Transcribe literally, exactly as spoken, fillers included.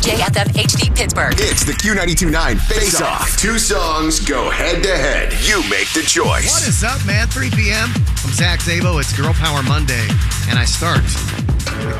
J F F H D Pittsburgh. It's the Q ninety-two point nine Face Off. Two songs go head to head. You make the choice. What is up, man? three p.m. I'm Zach Zabo. It's Girl Power Monday, and I start